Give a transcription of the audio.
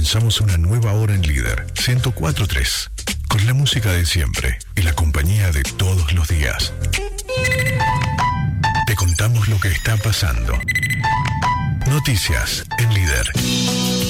comenzamos una nueva hora en Líder 104.3, con la música de siempre y la compañía de todos los días. Te contamos lo que está pasando. Noticias en Líder.